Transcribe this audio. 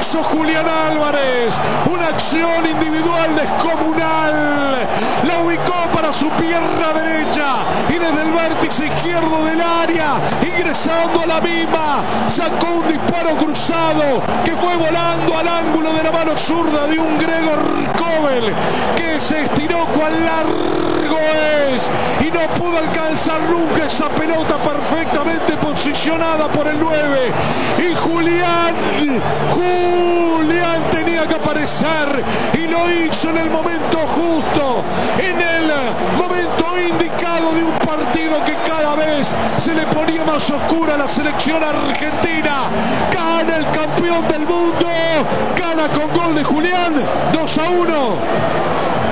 hizo Julián Álvarez, una acción individual descomunal, la ubicó para su pierna derecha y desde el vértice izquierdo del área, ingresando a la misma, sacó un disparo cruzado que fue volando al ángulo de la mano zurda de un Gregor Kobel que se estiró cual largo es y no pudo alcanzar nunca esa pelota perfectamente posicionada por el 9, y Julián tenía que aparecer y lo hizo en el momento justo, en el momento indicado de un partido que cada vez se le ponía más oscura a la selección argentina. Gana el campeón del mundo, gana con gol de Julián, 2-1.